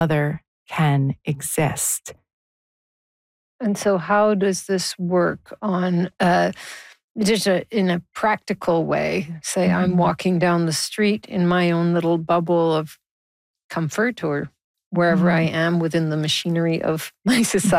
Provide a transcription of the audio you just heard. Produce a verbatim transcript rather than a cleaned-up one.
other can exist. And so how does this work on uh, just a, in a practical way? Say mm-hmm. I'm walking down the street in my own little bubble of comfort or wherever mm-hmm. I am within the machinery of my society.